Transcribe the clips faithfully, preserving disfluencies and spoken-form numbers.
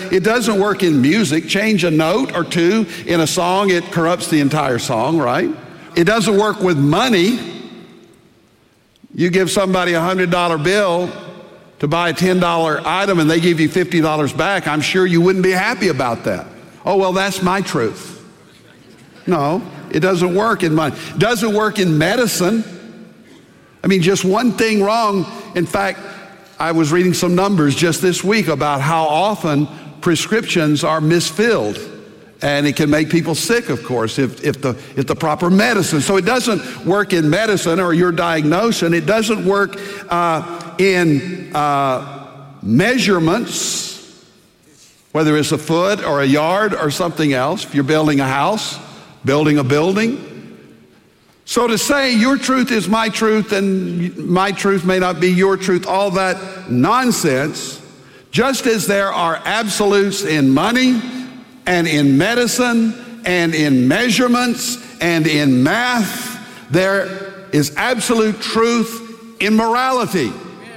it doesn't work in music. Change a note or two in a song, it corrupts the entire song, right? It doesn't work with money. You give somebody a one hundred dollar bill to buy a ten dollar item and they give you fifty dollars back, I'm sure you wouldn't be happy about that. Oh, well, that's my truth. No, it doesn't work in money. It doesn't work in medicine. I mean, just one thing wrong. In fact, I was reading some numbers just this week about how often prescriptions are misfilled. And it can make people sick, of course, if, if, the, if the proper medicine. So it doesn't work in medicine or your diagnosis. It doesn't work uh, in uh, measurements, whether it's a foot or a yard or something else. If you're building a house, building a building. So to say your truth is my truth and my truth may not be your truth, all that nonsense, just as there are absolutes in money and in medicine and in measurements and in math, there is absolute truth in morality,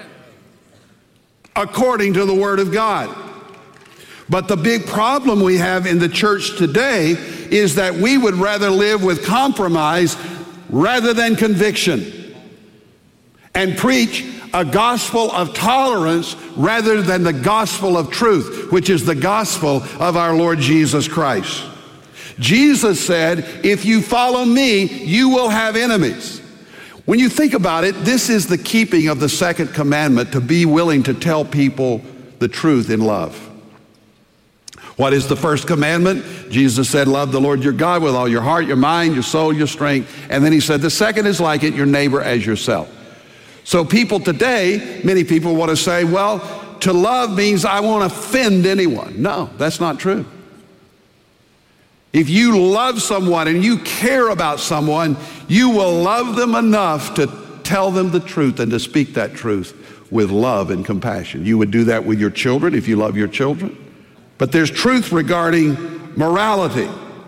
according to the Word of God. But the big problem we have in the church today is that we would rather live with compromise rather than conviction, and preach a gospel of tolerance rather than the gospel of truth, which is the gospel of our Lord Jesus Christ. Jesus said, if you follow me, you will have enemies. When you think about it, this is the keeping of the second commandment, to be willing to tell people the truth in love. What is the first commandment? Jesus said, love the Lord your God with all your heart, your mind, your soul, your strength. And then he said, the second is like it, your neighbor as yourself. So people today, many people want to say, well, to love means I won't offend anyone. No, that's not true. If you love someone and you care about someone, you will love them enough to tell them the truth and to speak that truth with love and compassion. You would do that with your children if you love your children. But there's truth regarding morality.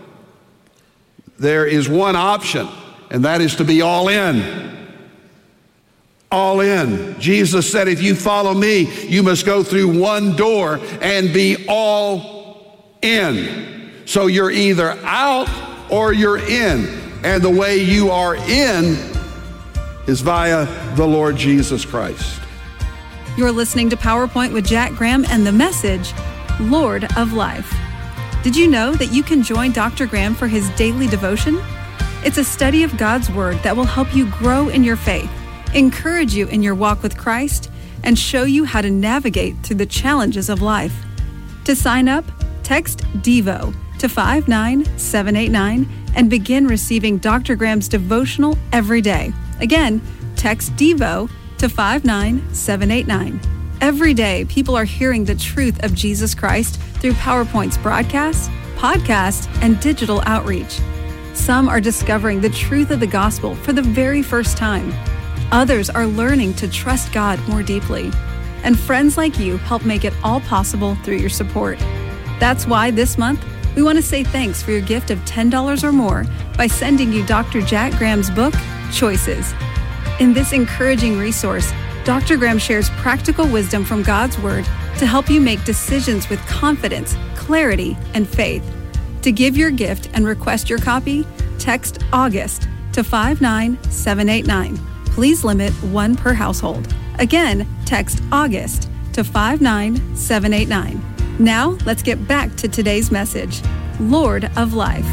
There is one option, and that is to be all in. All in. Jesus said, if you follow me, you must go through one door and be all in. So you're either out or you're in. And the way you are in is via the Lord Jesus Christ. You're listening to PowerPoint with Jack Graham and the message, Lord of Life. Did you know that you can join Doctor Graham for his daily devotion? It's a study of God's Word that will help you grow in your faith, encourage you in your walk with Christ, and show you how to navigate through the challenges of life. To sign up, text DEVO to five nine seven eight nine and begin receiving Doctor Graham's devotional every day. Again, text DEVO to five nine seven eight nine. Every day, people are hearing the truth of Jesus Christ through PowerPoint's broadcasts, podcasts, and digital outreach. Some are discovering the truth of the gospel for the very first time. Others are learning to trust God more deeply. And friends like you help make it all possible through your support. That's why this month, we want to say thanks for your gift of ten dollars or more by sending you Doctor Jack Graham's book, Choices. In this encouraging resource, Doctor Graham shares practical wisdom from God's Word to help you make decisions with confidence, clarity, and faith. To give your gift and request your copy, text August to five nine seven eight nine. Please limit one per household. Again, text August to five nine seven eight nine. Now, let's get back to today's message, Lord of Life.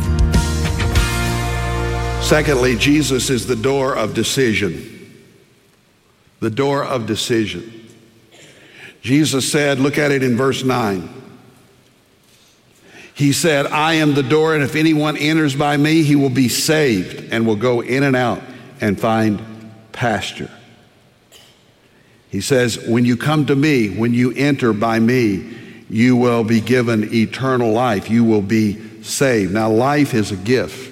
Secondly, Jesus is the door of decision. The door of decision. Jesus said, look at it in verse nine. He said, I am the door, and if anyone enters by me, he will be saved and will go in and out and find pasture. He says, when you come to me, when you enter by me, you will be given eternal life. You will be saved. Now, life is a gift.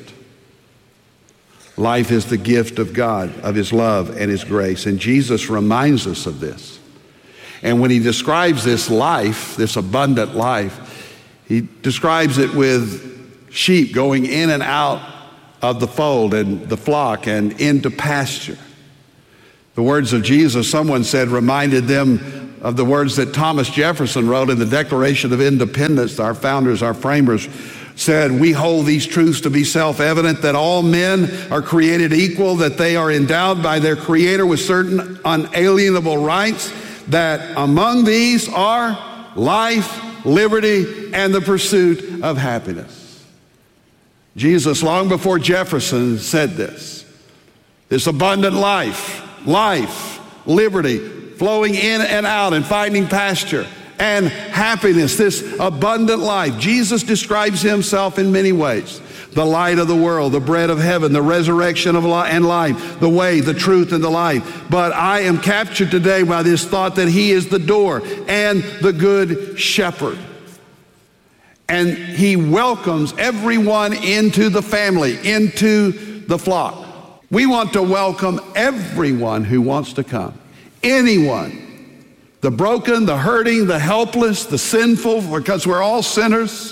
Life is the gift of God, of his love and his grace. And Jesus reminds us of this. And when he describes this life, this abundant life, he describes it with sheep going in and out of the fold and the flock and into pasture. The words of Jesus, someone said, reminded them of the words that Thomas Jefferson wrote in the Declaration of Independence. Our founders, our framers, said, "We hold these truths to be self-evident, that all men are created equal, that they are endowed by their Creator with certain unalienable rights, that among these are life, liberty, and the pursuit of happiness." Jesus, long before Jefferson, said this. This abundant life, life, liberty, flowing in and out and finding pasture, and happiness, this abundant life. Jesus describes himself in many ways. The light of the world, the bread of heaven, the resurrection of life and life, the way, the truth, and the life. But I am captured today by this thought that he is the door and the good shepherd. And he welcomes everyone into the family, into the flock. We want to welcome everyone who wants to come. Anyone. The broken, the hurting, the helpless, the sinful, because we're all sinners.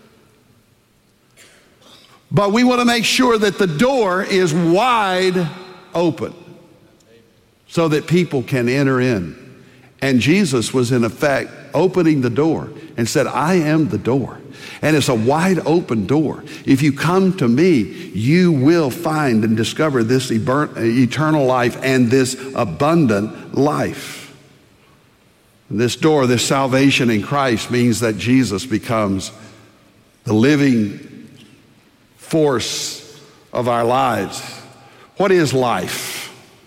But we want to make sure that the door is wide open so that people can enter in. And Jesus was in effect opening the door and said, "I am the door." And it's a wide open door. If you come to me, you will find and discover this eternal life and this abundant life. This door, this salvation in Christ, means that Jesus becomes the living force of our lives. What is life?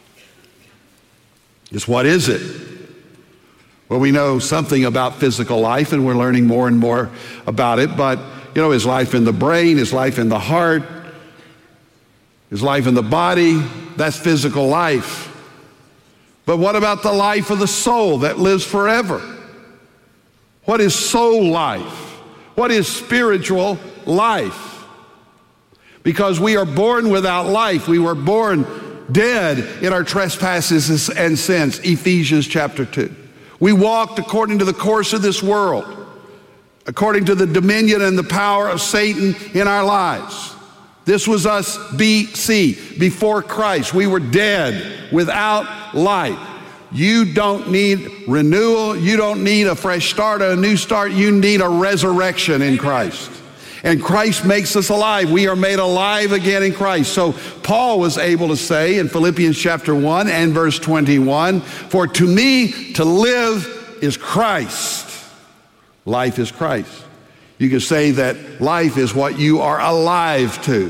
Just what is it? Well, we know something about physical life, and we're learning more and more about it. But, you know, is life in the brain? Is life in the heart? Is life in the body? That's physical life. But what about the life of the soul that lives forever? What is soul life? What is spiritual life? Because we are born without life. We were born dead in our trespasses and sins, Ephesians chapter two. We walked according to the course of this world, according to the dominion and the power of Satan in our lives. This was us B C, before Christ. We were dead without life. You don't need renewal. You don't need a fresh start, a new start. You need a resurrection in Christ. And Christ makes us alive. We are made alive again in Christ. So Paul was able to say in Philippians chapter one and verse twenty-one, "For to me to live is Christ." Life is Christ. You could say that life is what you are alive to.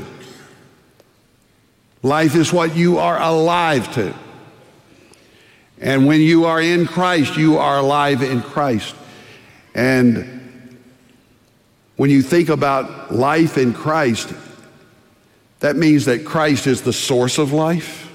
Life is what you are alive to. And when you are in Christ, you are alive in Christ. And when you think about life in Christ, that means that Christ is the source of life.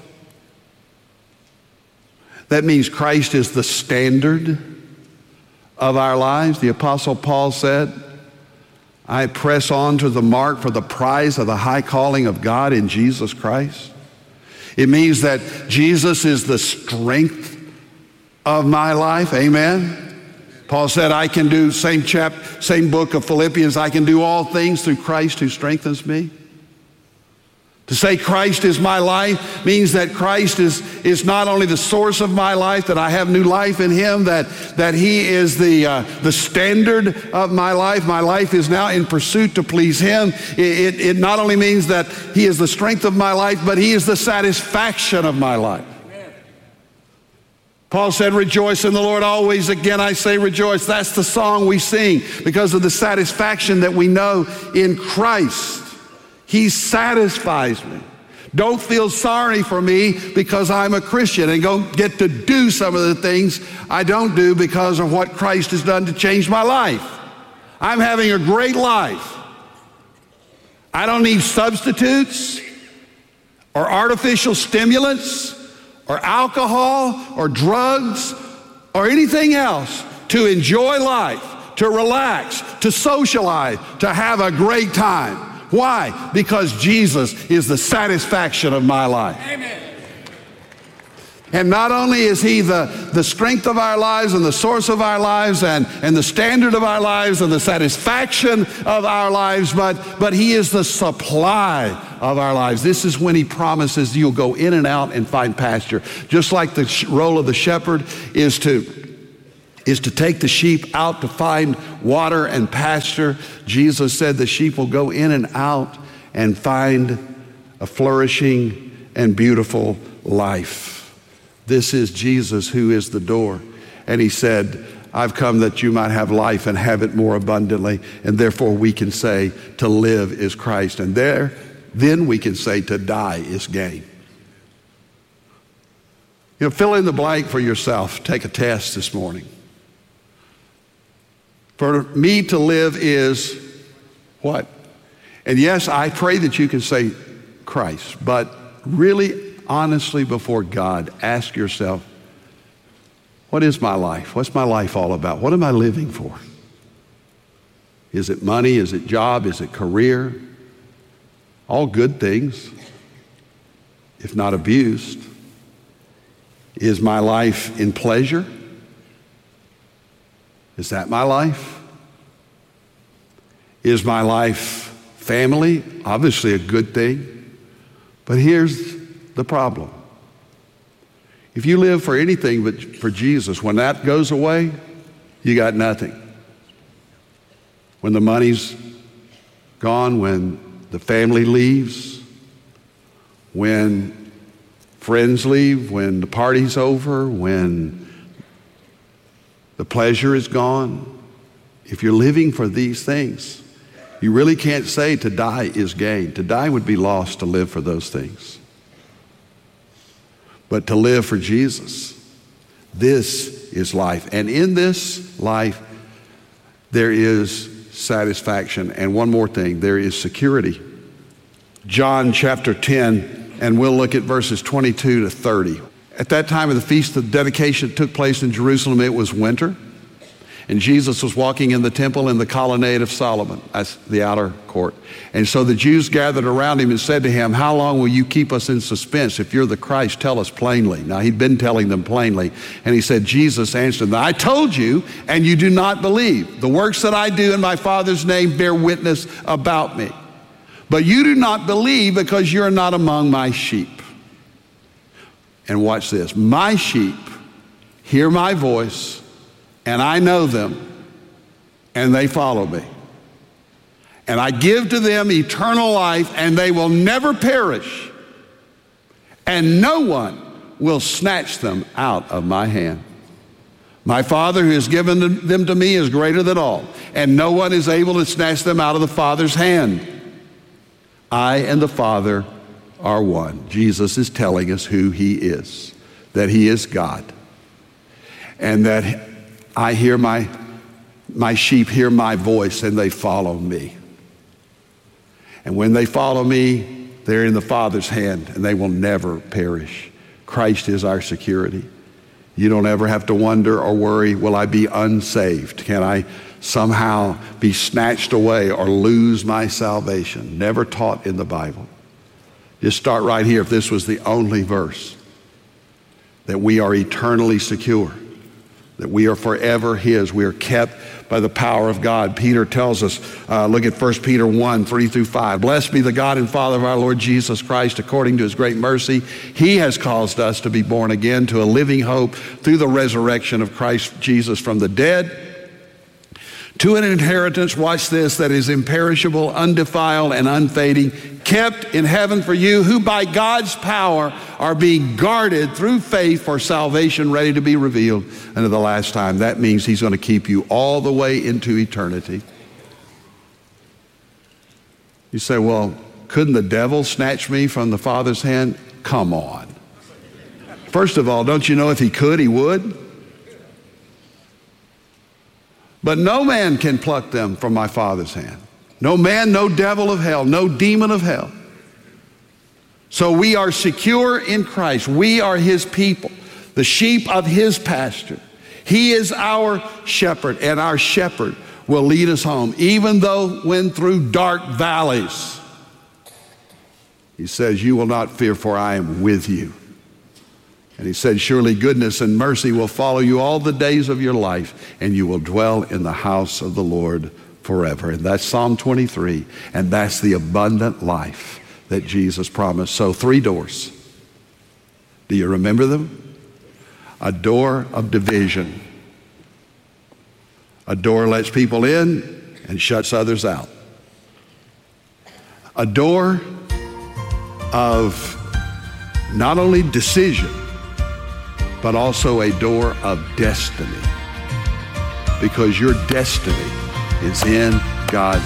That means Christ is the standard of our lives. The Apostle Paul said, "I press on to the mark for the prize of the high calling of God in Jesus Christ." It means that Jesus is the strength of my life. Amen. Paul said, I can do, same chap, same book of Philippians, I can do all things through Christ who strengthens me. To say Christ is my life means that Christ is, is not only the source of my life, that I have new life in him, that, that he is the, uh, the standard of my life. My life is now in pursuit to please him. It, it, it not only means that he is the strength of my life, but he is the satisfaction of my life. Paul said, rejoice in the Lord always. Again, I say rejoice. That's the song we sing because of the satisfaction that we know in Christ. He satisfies me. Don't feel sorry for me because I'm a Christian and don't get to do some of the things I don't do because of what Christ has done to change my life. I'm having a great life. I don't need substitutes or artificial stimulants or alcohol or drugs or anything else to enjoy life, to relax, to socialize, to have a great time. Why? Because Jesus is the satisfaction of my life. Amen. And not only is he the, the strength of our lives and the source of our lives and, and the standard of our lives and the satisfaction of our lives, but, but he is the supply of our lives. This is when he promises you'll go in and out and find pasture. Just like the role of the shepherd is to is to take the sheep out to find water and pasture. Jesus said the sheep will go in and out and find a flourishing and beautiful life. This is Jesus who is the door. And he said, I've come that you might have life and have it more abundantly. And therefore we can say to live is Christ. And there, then we can say to die is gain. You know, fill in the blank for yourself. Take a test this morning. For me to live is what? And yes, I pray that you can say Christ, but really, honestly, before God, ask yourself, what is my life? What's my life all about? What am I living for? Is it money? Is it job? Is it career? All good things, if not abused. Is my life in pleasure? Is that my life? Is my life family? Obviously a good thing. But here's the problem. If you live for anything but for Jesus, when that goes away, you got nothing. When the money's gone, when the family leaves, when friends leave, when the party's over, when the pleasure is gone, if you're living for these things, you really can't say to die is gain. To die would be lost, to live for those things. But to live for Jesus, this is life. And in this life, there is satisfaction. And one more thing, there is security. John chapter ten, and we'll look at verses twenty-two to thirty. At that time of the feast of dedication that took place in Jerusalem, it was winter. And Jesus was walking in the temple in the colonnade of Solomon, that's the outer court. And so the Jews gathered around him and said to him, how long will you keep us in suspense? If you're the Christ, tell us plainly. Now he'd been telling them plainly. And he said, Jesus answered them, I told you, and you do not believe. The works that I do in my Father's name bear witness about me. But you do not believe because you're not among my sheep. And watch this. My sheep hear my voice, and I know them, and they follow me. And I give to them eternal life, and they will never perish, and no one will snatch them out of my hand. My Father who has given them to me is greater than all, and no one is able to snatch them out of the Father's hand. I and the Father are one. Jesus is telling us who he is, that he is God, and that I hear my, my sheep hear my voice and they follow me. And when they follow me, they're in the Father's hand and they will never perish. Christ is our security. You don't ever have to wonder or worry, will I be unsaved? Can I somehow be snatched away or lose my salvation? Never taught in the Bible. Just start right here. If this was the only verse, that we are eternally secure, that we are forever his. We are kept by the power of God. Peter tells us, uh, look at First Peter one, three through five. Blessed be the God and Father of our Lord Jesus Christ, according to his great mercy. He has caused us to be born again to a living hope through the resurrection of Christ Jesus from the dead, to an inheritance, watch this, that is imperishable, undefiled, and unfading, kept in heaven for you, who by God's power are being guarded through faith for salvation ready to be revealed unto the last time. That means he's going to keep you all the way into eternity. You say, well, couldn't the devil snatch me from the Father's hand? Come on. First of all, don't you know if he could, he would? But no man can pluck them from my Father's hand. No man, no devil of hell, no demon of hell. So we are secure in Christ. We are his people, the sheep of his pasture. He is our shepherd, and our shepherd will lead us home, even though when through dark valleys. He says, you will not fear, for I am with you. And he said, surely goodness and mercy will follow you all the days of your life, and you will dwell in the house of the Lord forever. And that's Psalm twenty-three, and that's the abundant life that Jesus promised. So three doors. Do you remember them? A door of division. A door lets people in and shuts others out. A door of not only decision, but also a door of destiny. Because your destiny is in God's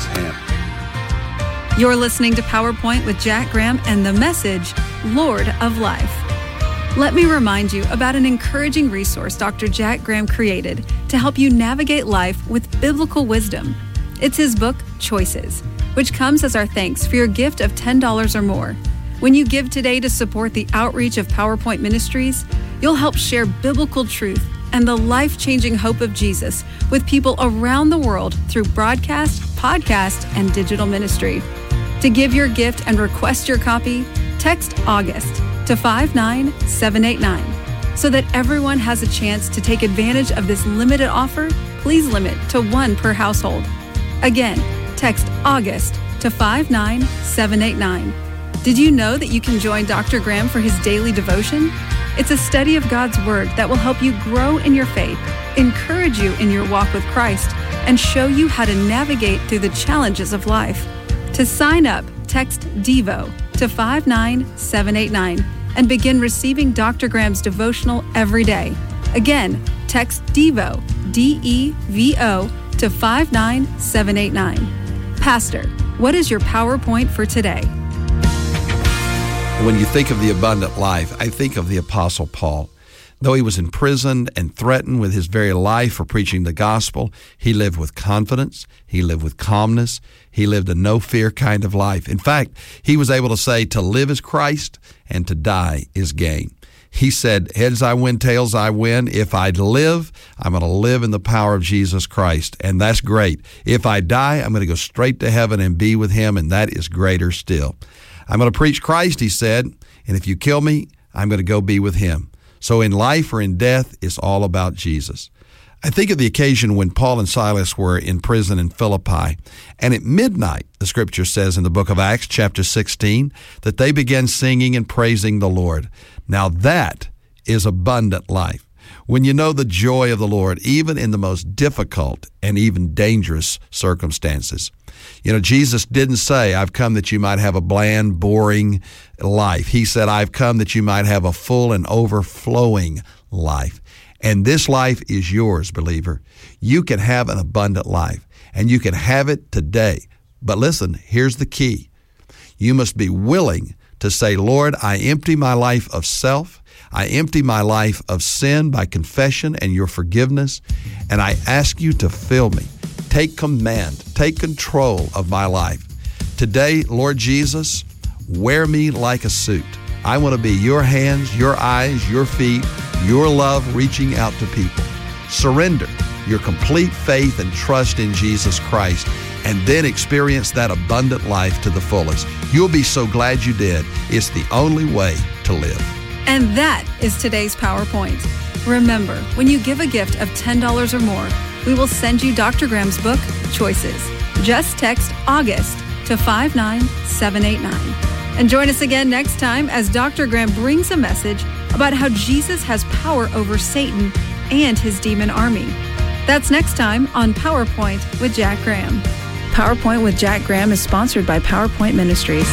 hand. You're listening to PowerPoint with Jack Graham and the message, Lord of Life. Let me remind you about an encouraging resource Doctor Jack Graham created to help you navigate life with biblical wisdom. It's his book, Choices, which comes as our thanks for your gift of ten dollars or more. When you give today to support the outreach of PowerPoint Ministries, you'll help share biblical truth and the life-changing hope of Jesus with people around the world through broadcast, podcast, and digital ministry. To give your gift and request your copy, text August to five nine seven eight nine. So that everyone has a chance to take advantage of this limited offer, please limit to one per household. Again, text August to five nine seven eight nine. Did you know that you can join Doctor Graham for his daily devotion? It's a study of God's Word that will help you grow in your faith, encourage you in your walk with Christ, and show you how to navigate through the challenges of life. To sign up, text DEVO to five nine seven eight nine and begin receiving Doctor Graham's devotional every day. Again, text DEVO, D E V O, to five nine seven eight nine. Pastor, what is your PowerPoint for today? When you think of the abundant life, I think of the Apostle Paul. Though he was imprisoned and threatened with his very life for preaching the gospel, he lived with confidence, he lived with calmness, he lived a no-fear kind of life. In fact, he was able to say, to live is Christ and to die is gain. He said, heads I win, tails I win. If I live, I'm going to live in the power of Jesus Christ, and that's great. If I die, I'm going to go straight to heaven and be with him, and that is greater still. I'm going to preach Christ, he said, and if you kill me, I'm going to go be with him. So in life or in death, it's all about Jesus. I think of the occasion when Paul and Silas were in prison in Philippi, and at midnight, the scripture says in the book of Acts, chapter sixteen, that they began singing and praising the Lord. Now that is abundant life. When you know the joy of the Lord, even in the most difficult and even dangerous circumstances. You know, Jesus didn't say, I've come that you might have a bland, boring life. He said, I've come that you might have a full and overflowing life. And this life is yours, believer. You can have an abundant life, and you can have it today. But listen, here's the key. You must be willing to say, Lord, I empty my life of self. I empty my life of sin by confession and your forgiveness, and I ask you to fill me. Take command, take control of my life. Today, Lord Jesus, wear me like a suit. I want to be your hands, your eyes, your feet, your love reaching out to people. Surrender your complete faith and trust in Jesus Christ, and then experience that abundant life to the fullest. You'll be so glad you did. It's the only way to live. And that is today's PowerPoint. Remember, when you give a gift of ten dollars or more, we will send you Doctor Graham's book, Choices. Just text August to five nine seven eight nine. And join us again next time as Doctor Graham brings a message about how Jesus has power over Satan and his demon army. That's next time on PowerPoint with Jack Graham. PowerPoint with Jack Graham is sponsored by PowerPoint Ministries.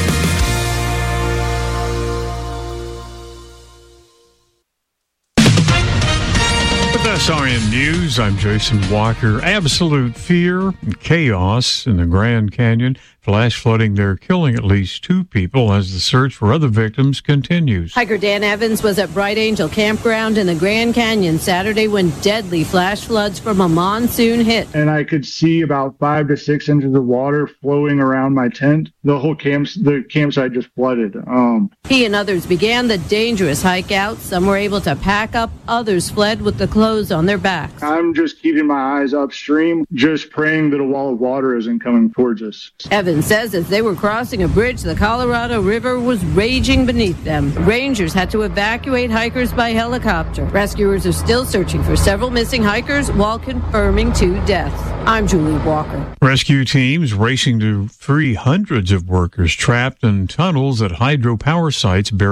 S R N News, I'm Jason Walker. Absolute fear and chaos in the Grand Canyon. Flash flooding there, killing at least two people as the search for other victims continues. Hiker Dan Evans was at Bright Angel Campground in the Grand Canyon Saturday when deadly flash floods from a monsoon hit. And I could see about five to six inches of water flowing around my tent. The whole camp, the campsite just flooded. Um, he and others began the dangerous hike out. Some were able to pack up. Others fled with the clothes on their backs. I'm just keeping my eyes upstream, just praying that a wall of water isn't coming towards us. Evans says as they were crossing a bridge, the Colorado River was raging beneath them. Rangers had to evacuate hikers by helicopter. Rescuers are still searching for several missing hikers while confirming two deaths. I'm Julie Walker. Rescue teams racing to free hundreds of workers trapped in tunnels at hydropower sites buried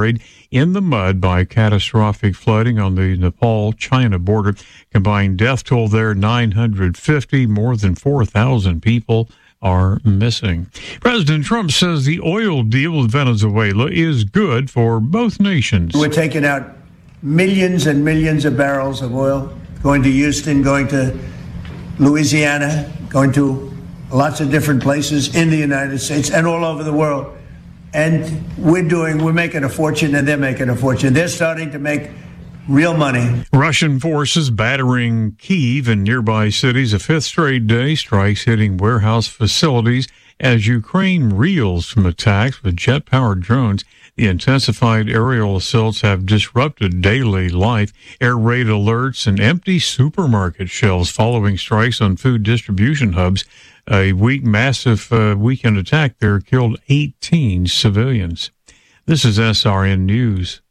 in the mud by catastrophic flooding on the Nepal-China border. Combined death toll there, nine hundred fifty. More than four thousand people are missing. President Trump says the oil deal with Venezuela is good for both nations. We're taking out millions and millions of barrels of oil, going to Houston, going to Louisiana, going to lots of different places in the United States and all over the world. And we're doing, we're making a fortune, and they're making a fortune. They're starting to make real money. Russian forces battering Kyiv and nearby cities. A fifth straight day, strikes hitting warehouse facilities as Ukraine reels from attacks with jet-powered drones. The intensified aerial assaults have disrupted daily life. Air raid alerts and empty supermarket shelves following strikes on food distribution hubs. A weak, massive uh, weekend attack there killed eighteen civilians. This is S R N News.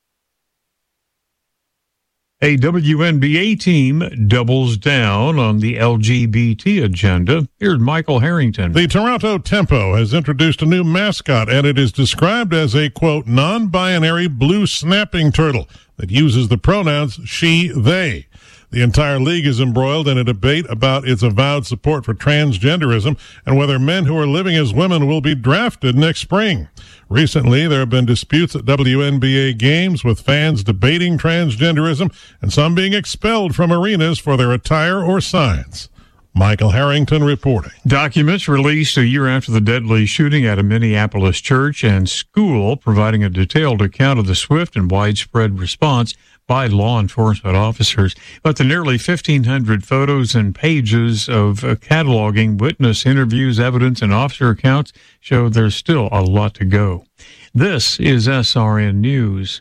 A W N B A team doubles down on the L G B T agenda. Here's Michael Harrington. The Toronto Tempo has introduced a new mascot, and it is described as a, quote, non-binary blue snapping turtle that uses the pronouns she, they. The entire league is embroiled in a debate about its avowed support for transgenderism and whether men who are living as women will be drafted next spring. Recently, there have been disputes at W N B A games with fans debating transgenderism and some being expelled from arenas for their attire or signs. Michael Harrington reporting. Documents released a year after the deadly shooting at a Minneapolis church and school, providing a detailed account of the swift and widespread response by law enforcement officers. But the nearly fifteen hundred photos and pages of uh, cataloging witness interviews, evidence, and officer accounts show there's still a lot to go. This is S R N News.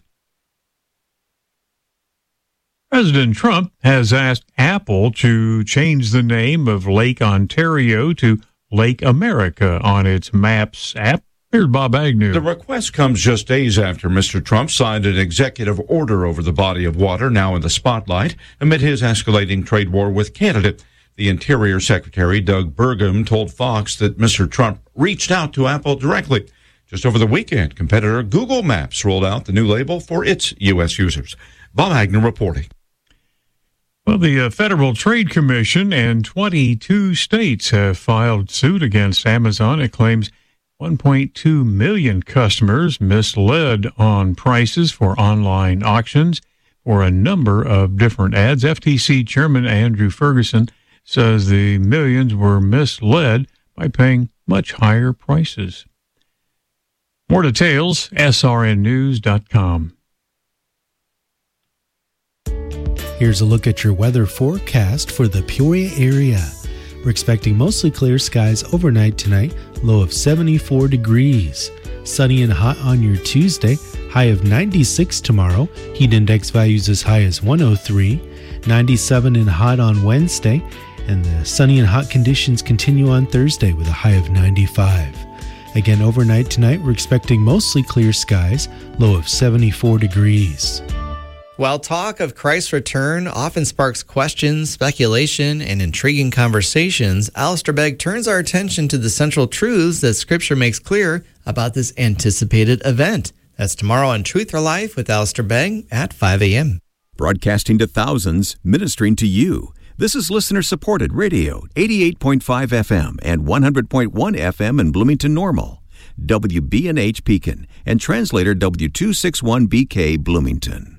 President Trump has asked Apple to change the name of Lake Ontario to Lake America on its Maps app. Here's Bob Agnew. The request comes just days after Mister Trump signed an executive order over the body of water now in the spotlight amid his escalating trade war with Canada. The Interior Secretary, Doug Burgum, told Fox that Mister Trump reached out to Apple directly. Just over the weekend, competitor Google Maps rolled out the new label for its U S users. Bob Agnew reporting. Well, the uh, Federal Trade Commission and twenty-two states have filed suit against Amazon. It claims one point two million customers misled on prices for online auctions for a number of different ads. F T C Chairman Andrew Ferguson says the millions were misled by paying much higher prices. More details, S R N news dot com. Here's a look at your weather forecast for the Peoria area. We're expecting mostly clear skies overnight tonight, low of seventy-four degrees. Sunny and hot on your Tuesday, high of ninety-six tomorrow. Heat index values as high as one oh three. ninety-seven and hot on Wednesday, and the sunny and hot conditions continue on Thursday with a high of ninety-five. Again, overnight tonight, we're expecting mostly clear skies, low of seventy-four degrees. While talk of Christ's return often sparks questions, speculation, and intriguing conversations, Alistair Begg turns our attention to the central truths that Scripture makes clear about this anticipated event. That's tomorrow on Truth or Life with Alistair Begg at five a.m. Broadcasting to thousands, ministering to you. This is listener-supported radio, eighty-eight point five F M and one hundred point one F M in Bloomington Normal, W B N H Pekin, and translator W two sixty-one B K Bloomington.